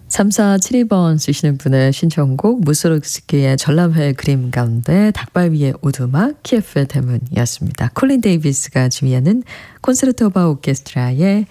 3472번 쓰시는 분의 신청곡 무소르스키의 전람회 그림 가운데 닭발 위의 오두막 키예프의 대문이었습니다. 콜린 데이비스가 지휘하는 콘세르토 오바 오케스트라의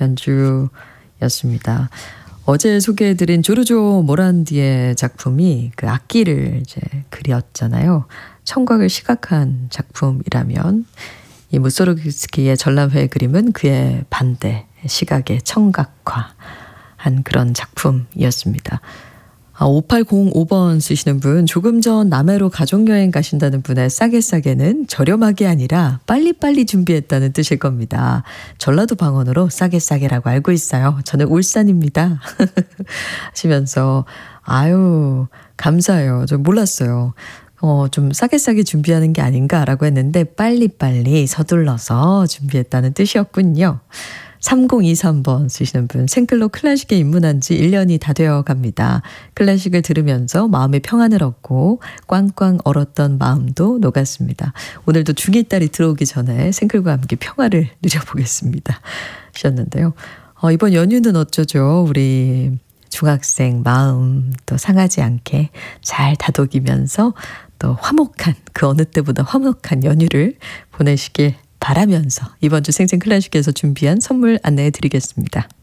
연주였습니다. 어제 소개해드린 조르조 모란디의 작품이 그 악기를 이제 그렸잖아요. 청각을 시각한 작품이라면 이 무소르스키의 전람회 그림은 그의 반대, 시각의 청각화한 그런 작품이었습니다. 5805번 쓰시는 분, 조금 전 남해로 가족여행 가신다는 분의 싸게는 저렴하게 아니라 빨리빨리 준비했다는 뜻일 겁니다. 전라도 방언으로 싸게라고 알고 있어요. 저는 울산입니다. 하시면서 아유 감사해요. 저 몰랐어요. 좀 싸게 준비하는 게 아닌가라고 했는데 빨리빨리 서둘러서 준비했다는 뜻이었군요. 3023번 쓰시는 분, 생클로 클래식에 입문한 지 1년이 다 되어 갑니다. 클래식을 들으면서 마음의 평안을 얻고 꽝꽝 얼었던 마음도 녹았습니다. 오늘도 중2 딸이 들어오기 전에 생클과 함께 평화를 누려보겠습니다. 하셨는데요. 이번 연휴는 어쩌죠? 우리 중학생 마음 또 상하지 않게 잘 다독이면서 또 화목한, 그 어느 때보다 화목한 연휴를 보내시길 바라면서 이번 주 생생 클래식에서 준비한 선물 안내해 드리겠습니다.